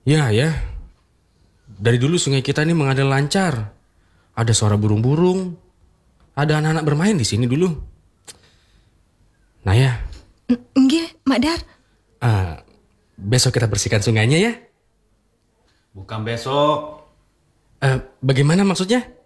Ya, ya. Dari dulu sungai kita ini mengalir lancar. Ada suara burung-burung. Ada anak-anak bermain di sini dulu. Nah ya, Nggih, Mak Dar. besok kita bersihkan sungainya ya. Bukan besok. Bagaimana maksudnya?